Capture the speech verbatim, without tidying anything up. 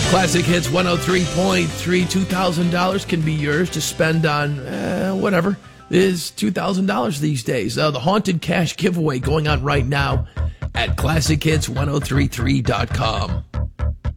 Classic Hits one oh three point three, two thousand dollars can be yours to spend on uh, whatever is two thousand dollars these days. Uh, the Haunted Cash giveaway going on right now at classic hits ten thirty-three dot com.